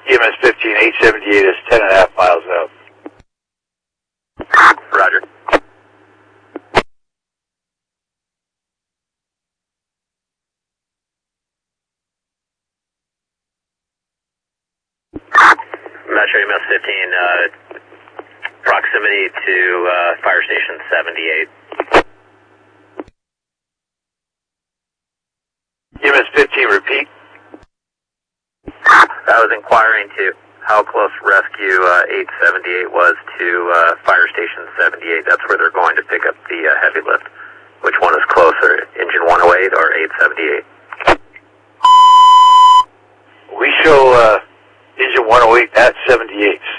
EMS 15, 878 is 10.5 miles out. Roger. Metro EMS 15, proximity to Fire Station 78. EMS 15, repeat. I was inquiring to how close rescue 878 was to Fire Station 78. That's where they're going to pick up the heavy lift. Which one is closer, engine 108 or 878? We show engine 108 at 78.